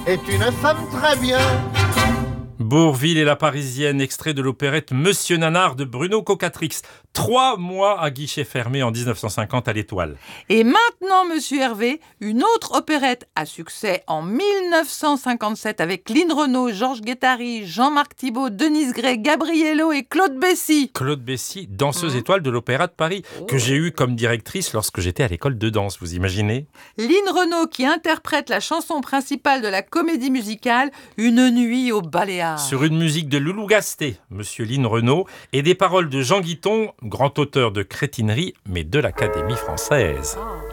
est une femme très bien. Bourvil et la Parisienne, extrait de l'opérette Monsieur Nanard de Bruno Cocatrix. 3 mois à guichet fermé en 1950 à l'Étoile. Et maintenant, Monsieur Hervé, une autre opérette à succès en 1957 avec Lynn Renaud, Georges Guettari, Jean-Marc Thibault, Denise Gray, Gabriello et Claude Bessy. Claude Bessy, danseuse étoile de l'Opéra de Paris, que j'ai eue comme directrice lorsque j'étais à l'école de danse, vous imaginez ? Lynn Renaud qui interprète la chanson principale de la comédie musicale Une nuit au Baléares. Sur une musique de Loulou Gasté, Monsieur Lynn Renaud, et des paroles de Jean Guiton, grand auteur de crétinerie, mais de l'Académie française.